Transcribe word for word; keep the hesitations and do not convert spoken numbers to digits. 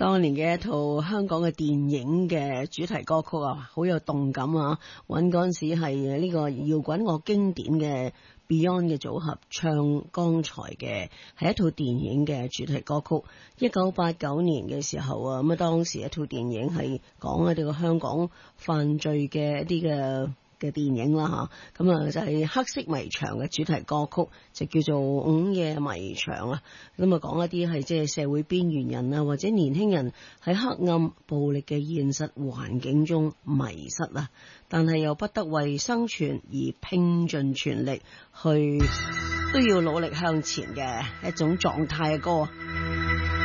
當年嘅一套香港嘅電影嘅主題歌曲啊，好有動感啊！揾嗰陣時係呢個搖滾樂經典嘅 Beyond 嘅組合唱剛才嘅係一套電影嘅主題歌曲。一九八九年嘅時候啊，咁啊當時一套電影係講一啲個香港犯罪嘅一啲嘅嘅電影啦吓，咁啊就係黑色迷牆嘅主題歌曲，就叫做午夜迷牆啊。咁啊講一啲係即係社會邊緣人啊，或者年輕人喺黑暗暴力嘅現實環境中迷失啊，但係又不得為生存而拼盡全力去，都要努力向前嘅一種狀態嘅歌。